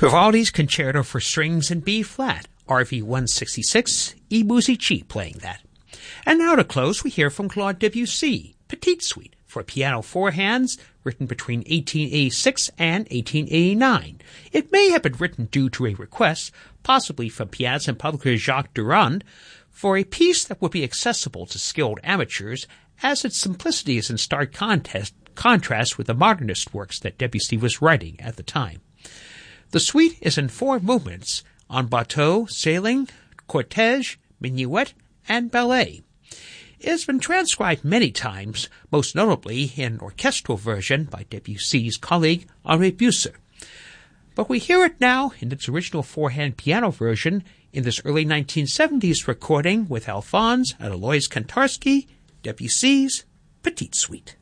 Vivaldi's Concerto for Strings in B-flat, RV 166, E. Musici playing that. And now to close, we hear from Claude Debussy, Petite Suite, for piano four hands, written between 1886 and 1889. It may have been written due to a request, possibly from pianist and publisher Jacques Durand, for a piece that would be accessible to skilled amateurs, as its simplicity is in stark contrast with the modernist works that Debussy was writing at the time. The suite is in four movements: on bateau, sailing, cortege, minuet, and ballet. It has been transcribed many times, most notably in an orchestral version by Debussy's colleague Henri Bucer. But we hear it now in its original four-hand piano version in this early 1970s recording with Alphonse and Alois Kantarsky, Debussy's Petite Suite.